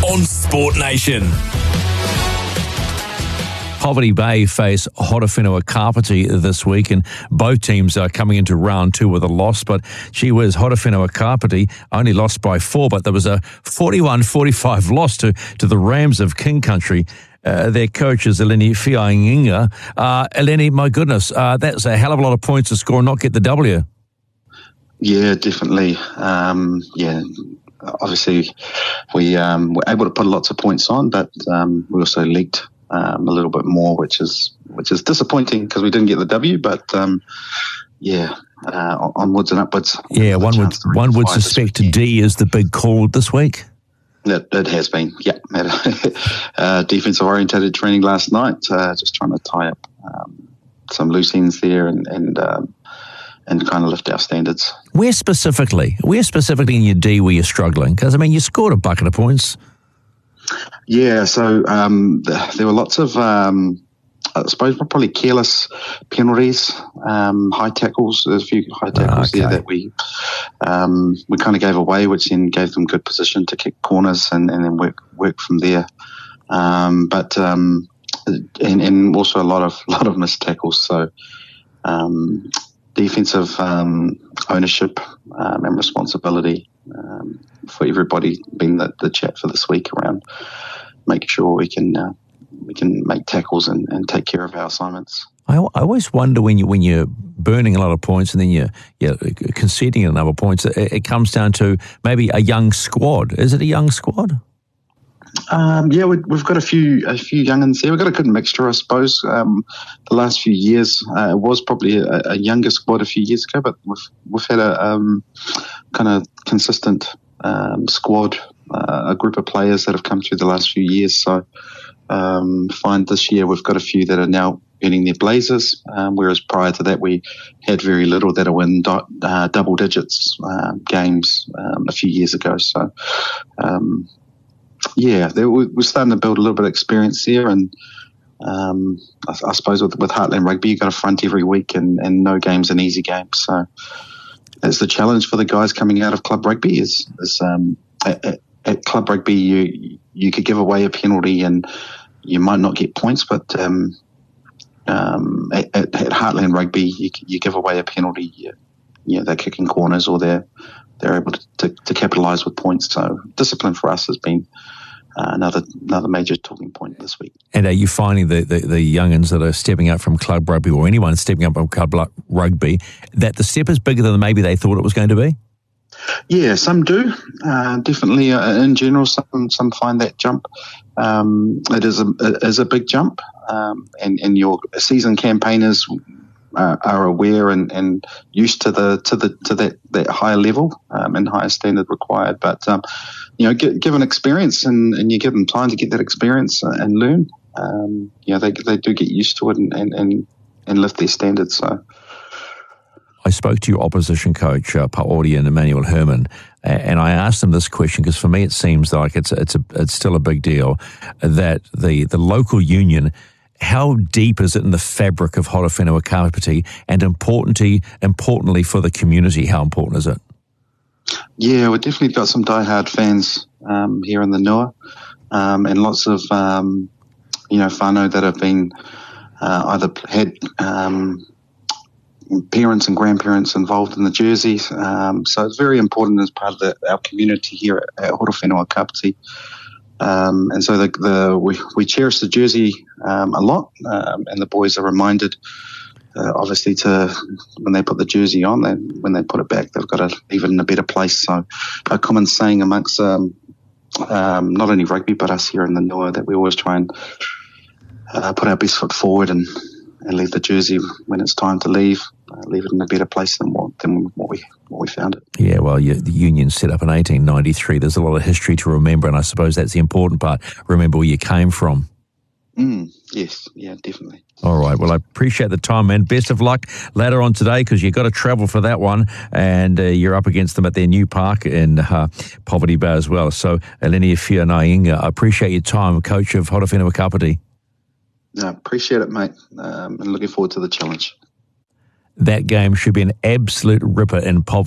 on Sport Nation. Poverty Bay face Horowhenua Kapiti this week, and both teams are coming into round two with a loss. But gee whiz, Horowhenua Kapiti only lost by 4, but there was a 41-45 loss to the Rams of King Country. Their coach is Eleni Fiainga. Eleni, my goodness, that's a hell of a lot of points to score and not get the W. Yeah, definitely. Obviously, we were able to put lots of points on, but we also leaked a little bit more, which is disappointing because we didn't get the W. But onwards and upwards. Yeah, one would suspect D is the big call this week. It has been, yeah. Defensive orientated training last night, just trying to tie up some loose ends there and kind of lift our standards. Where specifically in your D were you struggling? Because, I mean, you scored a bucket of points. Yeah, so there were lots of, I suppose, probably careless penalties, high tackles. There's a few high tackles there that we kind of gave away, which then gave them good position to kick corners and then work from there. But also a lot of missed tackles. So defensive ownership and responsibility for everybody being the chat for this week around making sure we can make tackles and take care of our assignments. I always wonder when you're burning a lot of points and then you're conceding a number of points, it comes down to maybe a young squad. Is it a young squad? We've got a few young'uns there. We've got a good mixture, I suppose. The last few years, it was probably a younger squad a few years ago, but we've had a kind of consistent squad, a group of players that have come through the last few years. So find this year we've got a few that are now earning their blazers, whereas prior to that we had very little that are in double digits games a few years ago. So we're starting to build a little bit of experience there, and I suppose with Heartland Rugby, you've got to front every week, and no game's an easy game. So that's the challenge for the guys coming out of club rugby is at club rugby you could give away a penalty and you might not get points, but at Heartland Rugby you give away a penalty, they're kicking corners or they're able to capitalise with points. So discipline for us has been another major talking point this week. And are you finding the young'uns that are stepping up from club rugby, or anyone stepping up from club rugby, that the step is bigger than maybe they thought it was going to be? Yeah, some do. Definitely, in general, some find that jump. It is a big jump, and your season campaigners are aware and used to that higher level and higher standard required. But given experience and you give them time to get that experience and learn, they do get used to it and lift their standards. So. I spoke to your opposition coach, Paori and Emmanuel Herman, and I asked them this question because for me it seems like it's still a big deal that the local union, how deep is it in the fabric of Horowhenua Kapiti, and importantly for the community, how important is it? Yeah, we've definitely got some diehard fans here in the Nua, and lots of whānau that have been either had parents and grandparents involved in the jerseys. So it's very important as part of our community here at Horowhenua Kapiti. And so we cherish the jersey a lot, and the boys are reminded, obviously, to when they put the jersey on, when they put it back, they've got to leave it in a better place. So a common saying amongst not only rugby but us here in the Nua, that we always try and put our best foot forward and leave the jersey when it's time to leave. Leave it in a better place than what we found it. Yeah, well, the union set up in 1893. There's a lot of history to remember, and I suppose that's the important part. Remember where you came from. Yes, yeah, definitely. All right, well, I appreciate the time, man. Best of luck later on today, because you've got to travel for that one, and you're up against them at their new park in Poverty Bay as well. So, Eleni Fiainga, I appreciate your time, coach of Horowhenua Kapiti. No, appreciate it, mate, and looking forward to the challenge. That game should be an absolute ripper in Poverty.